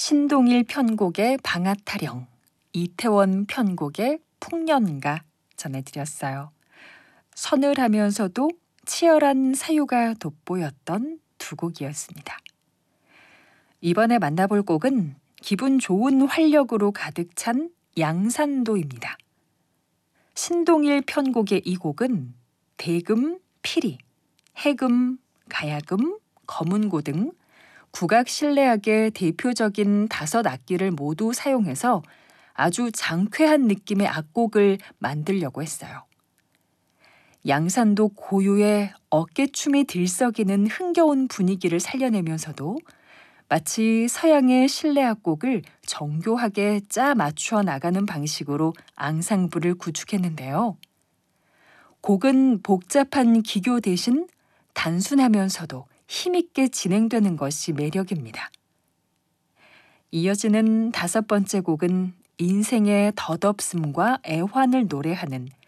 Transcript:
신동일 편곡의 방앗타령, 이태원 편곡의 풍년가 전해드렸어요. 서늘하면서도 치열한 사유가 돋보였던 두 곡이었습니다. 이번에 만나볼 곡은 기분 좋은 활력으로 가득 찬 양산도입니다. 신동일 편곡의 이 곡은 대금, 피리, 해금, 가야금, 거문고 등 국악 실내악의 대표적인 5악기를 모두 사용해서 아주 장쾌한 느낌의 악곡을 만들려고 했어요. 양산도 고유의 어깨춤이 들썩이는 흥겨운 분위기를 살려내면서도 마치 서양의 실내악곡을 정교하게 짜 맞추어 나가는 방식으로 앙상블을 구축했는데요. 곡은 복잡한 기교 대신 단순하면서도 힘있게 진행되는 것이 매력입니다. 이어지는 5번째 곡은 인생의 덧없음과 애환을 노래하는